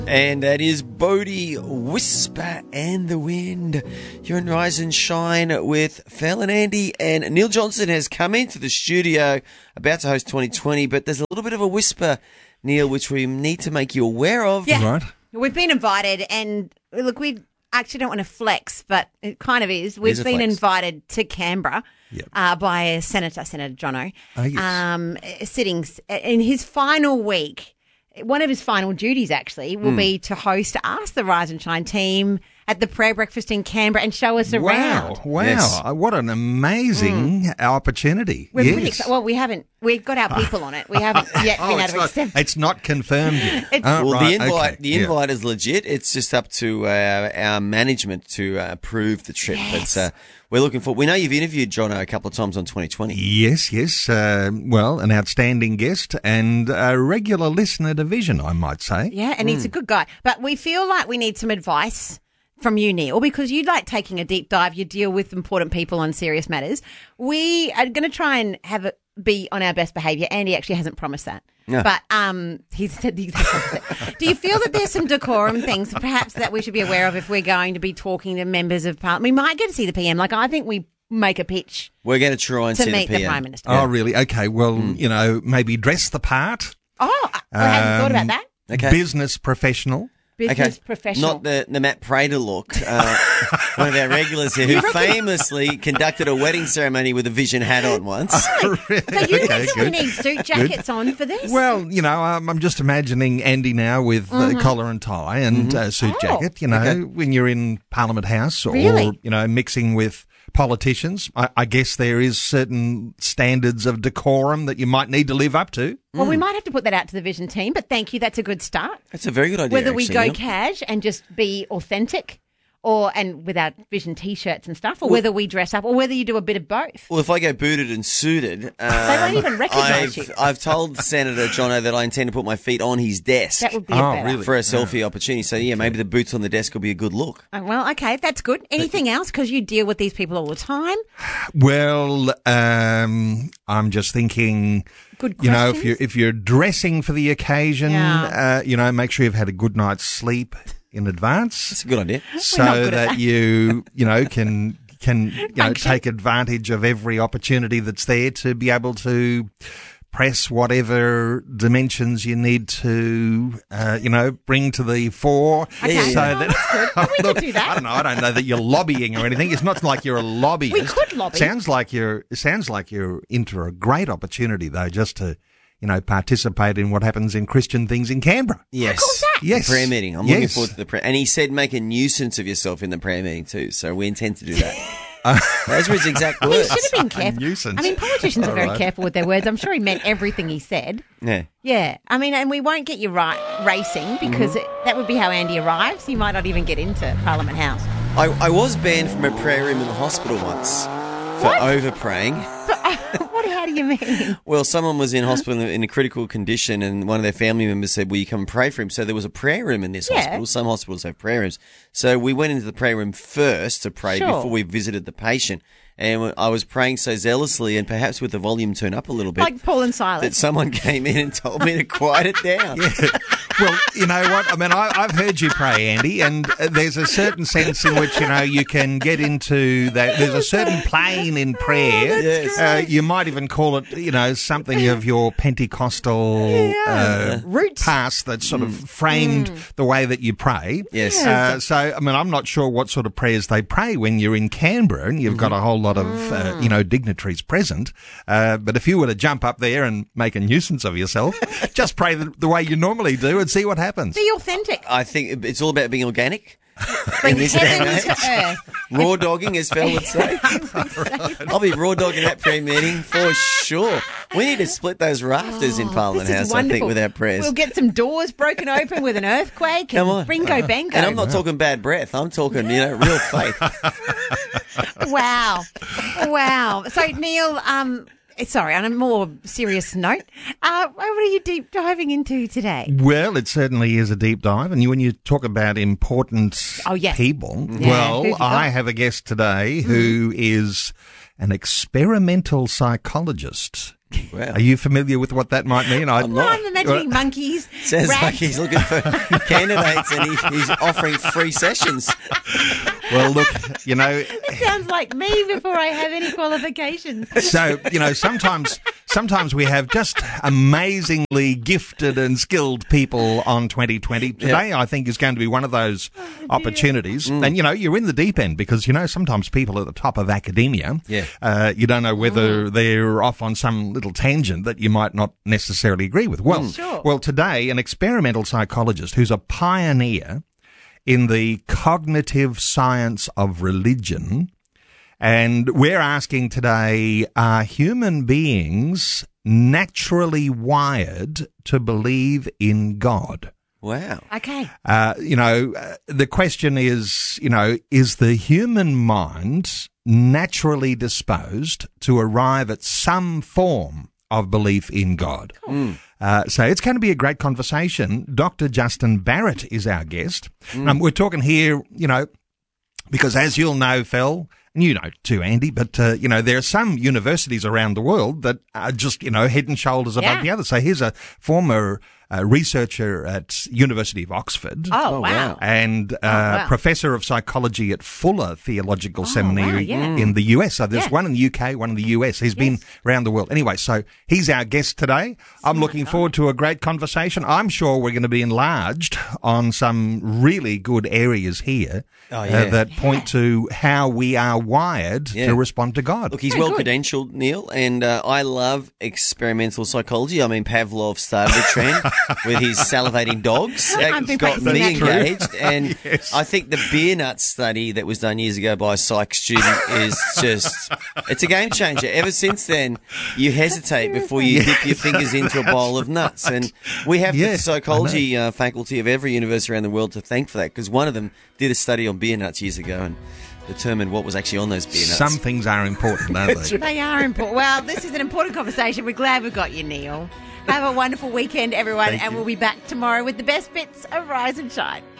And that is Bodie, Whisper and the Wind. You're in Rise and Shine with Fel and Andy, and Neil Johnson has come into the studio, about to host 2020, but there's a little bit of a whisper, Neil, which we need to make you aware of. Yeah. Right. We've been invited, and look, we actually don't want to flex, but it kind of is. We've been invited to Canberra by Senator Jono, Oh, yes. sitting in his final week. One of his final duties, actually, will be to host us, the Rise and Shine team, at the prayer breakfast in Canberra and show us around. Wow. Yes. What an amazing opportunity. We're yes. pretty excited. Well, we've got our people on it. We haven't yet been able to accept. It's not confirmed yet. Well, Right, the invite is legit. It's just up to our management to approve the trip. Yes. But we're looking for. We know you've interviewed Jono a couple of times on 2020. Yes. Well, an outstanding guest and a regular listener to Vision, I might say. Yeah, and he's a good guy. But we feel like we need some advice from you, Neil, because you like taking a deep dive. You deal with important people on serious matters. We are going to try and be on our best behaviour. Andy actually hasn't promised that. No. But he's said the exact opposite. Do you feel that there's some decorum things perhaps that we should be aware of if we're going to be talking to members of Parliament? We might get to see the PM. Like, I think we make a pitch We're going to try and to see meet the the PM. Prime Minister. Oh, really? Okay. Well, maybe dress the part. Oh, I hadn't thought about that. Okay. Business professional. Business professional. Not the Matt Prater look. One of our regulars here who famously conducted a wedding ceremony with a Vision hat on once. Really? So you Okay, actually good. need suit jackets on for this? Well, I'm just imagining Andy now with collar and tie and suit jacket, when you're in Parliament House or, Really? mixing with politicians. I guess there is certain standards of decorum that you might need to live up to. Well, we might have to put that out to the Vision team, but thank you. That's a good start. That's a very good idea. Whether we actually, go Neil. cash and just be authentic and without Vision T-shirts and stuff, or whether we dress up, or whether you do a bit of both. Well, if I go booted and suited, They won't even recognise you. I've told Senator Jono that I intend to put my feet on his desk That would be a better. really? for a selfie opportunity. So, maybe the boots on the desk will be a good look. Well, okay, that's good. Anything else? Because you deal with these people all the time. Well, I'm just thinking, Good questions. if you're dressing for the occasion, Yeah. make sure you've had a good night's sleep in advance. That's a good idea. not So good at that that. you can Function. take advantage of every opportunity that's there to be able to press whatever dimensions you need to bring to the fore. Okay. So Oh, that that's good. We could do that. I don't know that you're lobbying or anything. It's not like you're a lobbyist. We could lobby. Sounds like you're into a great opportunity though, just to participate in what happens in Christian things in Canberra. Yes. cool's that? Yes. Prayer meeting. I'm Yes. looking forward to the prayer. And he said make a nuisance of yourself in the prayer meeting too. So we intend to do that. Those were his exact He words. should have been careful. nuisance. I mean, politicians are very All right. careful with their words. I'm sure he meant everything he said. Yeah. Yeah, I mean, and we won't get you racing because that would be how Andy arrives. He might not even get into Parliament House. I was banned from a prayer room in the hospital once for What? over praying. How do you mean? Well, someone was in hospital in a critical condition, and one of their family members said, "Will you come and pray for him?" So there was a prayer room in this Yeah. hospital. Some hospitals have prayer rooms. So we went into the prayer room first to pray Sure. before we visited the patient. And I was praying so zealously, and perhaps with the volume turned up a little bit, Like Paul and that Silas. someone came in and told me to quiet it down. Well, you know what? I mean, I've heard you pray, Andy, and there's a certain sense in which, you can get into that. There's a certain plane in prayer. Yes. You might even call it, something of your Pentecostal Roots. past that sort of framed the way that you pray. Yes. So, I mean, I'm not sure what sort of prayers they pray when you're in Canberra and you've got a whole lot of, dignitaries present. But if you were to jump up there and make a nuisance of yourself, just pray the way you normally do and see what happens. Be authentic. I think it's all about being organic. Bring this heaven day and to earth. Raw dogging, as Phil would say. I'll be raw dogging that prayer meeting for sure. We need to split those rafters in Parliament This is House, I think, wonderful. with our prayers. We'll get some doors broken open with an earthquake. Come on. And Ringo Bango. And I'm not talking bad breath. I'm talking, real faith. Wow. Wow. So, Neil, sorry, on a more serious note, what are you deep diving into today? Well, it certainly is a deep dive. And when you talk about important Oh, yes. people, Yeah, who've well, you got? I have a guest today who is an experimental psychologist Wow. Are you familiar with what that might mean? I'm not. I'm imagining monkeys. Sounds like rats. he's looking for candidates and he's offering free sessions. Well, look, you know, It sounds like me before I have any qualifications. so, you know, sometimes we have just amazingly gifted and skilled people on 2020. Today, I think, is going to be one of those opportunities. And, you know, you're in the deep end because, you know, sometimes people at the top of academia, you don't know whether they're off on some little tangent that you might not necessarily agree with. Well, Sure. well, today, an experimental psychologist who's a pioneer in the cognitive science of religion. And we're asking today, are human beings naturally wired to believe in God? Wow. Okay. The question is, is the human mind naturally disposed to arrive at some form of belief in God? Cool. So it's going to be a great conversation. Dr. Justin Barrett is our guest. We're talking here, because as you'll know, Phil, and you know too, Andy, but, there are some universities around the world that are just, head and shoulders above the others. So here's a former researcher at University of Oxford. Oh, wow. And professor of psychology at Fuller Theological Seminary in the US. So there's one in the UK, one in the US. He's been around the world. Anyway, so he's our guest today. I'm looking forward to a great conversation. I'm sure we're going to be enlarged on some really good areas here that point to how we are wired to respond to God. Look, he's well credentialed, Neil, and I love experimental psychology. I mean, Pavlov started a trend with his salivating dogs. I've been Got practicing me that. engaged, and I think the beer nut study that was done years ago by a psych student is it's a game changer. Ever since then, you hesitate before you dip your fingers into a bowl of nuts, and we have the psychology faculty of every university around the world to thank for that, because one of them did a study on beer nuts years ago and determined what was actually on those beer nuts. Some things are important, aren't they? They are important. Well, this is an important conversation. We're glad we've got you, Neil. Have a wonderful weekend, everyone, and we'll be back tomorrow with the best bits of Rise and Shine.